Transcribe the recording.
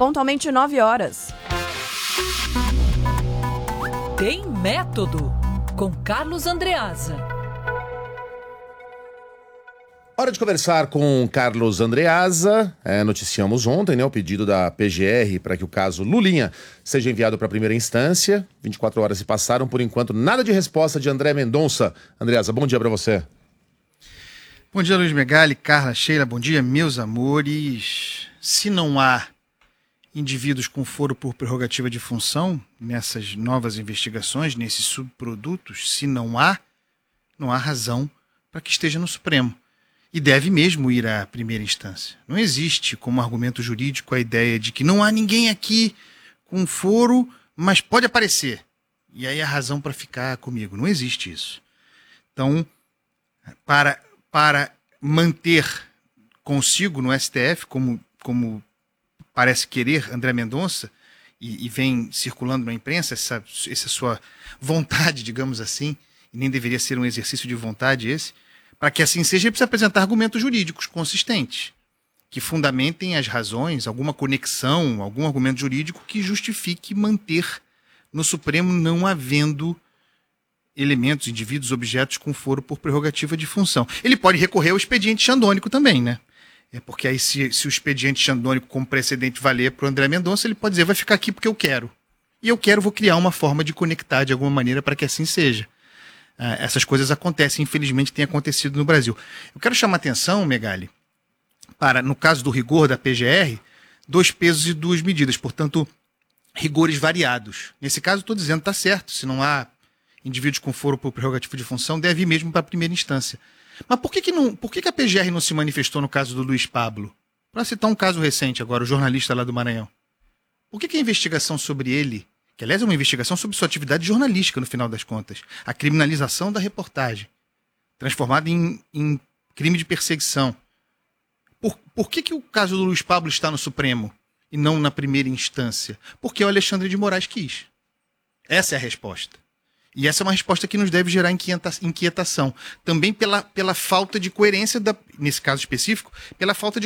Pontualmente 9 horas. Tem Método, com Carlos Andreasa. Hora de conversar com Carlos Andreasa. Noticiamos ontem, o pedido da PGR para que o caso Lulinha seja enviado para a primeira instância. 24 horas se passaram, por enquanto nada de resposta de André Mendonça. Andreasa, bom dia para você. Bom dia, Luiz Megali, Carla, Sheila, bom dia, meus amores. Se não há indivíduos com foro por prerrogativa de função nessas novas investigações, nesses subprodutos, se não há razão para que esteja no Supremo. E deve mesmo ir à primeira instância. Não existe como argumento jurídico a ideia de que não há ninguém aqui com foro, mas pode aparecer. E aí a razão para ficar comigo. Não existe isso. Então, para manter consigo no STF, como parece querer André Mendonça, e vem circulando na imprensa essa sua vontade, digamos assim, e nem deveria ser um exercício de vontade esse, para que assim seja, ele precisa apresentar argumentos jurídicos consistentes, que fundamentem as razões, alguma conexão, algum argumento jurídico que justifique manter no Supremo não havendo elementos, indivíduos, objetos com foro por prerrogativa de função. Ele pode recorrer ao expediente xandônico também, né? Porque aí se o expediente xandônico como precedente valer para o André Mendonça, ele pode dizer, vai ficar aqui porque eu quero. E eu quero, vou criar uma forma de conectar de alguma maneira para que assim seja. Essas coisas acontecem, infelizmente tem acontecido no Brasil. Eu quero chamar a atenção, Megali, para, no caso do rigor da PGR, 2 pesos e 2 medidas, portanto, rigores variados. Nesse caso, estou dizendo, está certo, se não há indivíduos com foro por prerrogativa de função, deve ir mesmo para a primeira instância. Mas por que a PGR não se manifestou no caso do Luiz Pablo? Para citar um caso recente agora, o jornalista lá do Maranhão. Por que a investigação sobre ele, que aliás é uma investigação sobre sua atividade jornalística no final das contas, a criminalização da reportagem, transformada em crime de perseguição. Por que o caso do Luiz Pablo está no Supremo e não na primeira instância? Porque o Alexandre de Moraes quis. Essa é a resposta. E essa é uma resposta que nos deve gerar inquietação. Também pela falta de coerência, nesse caso específico, pela falta de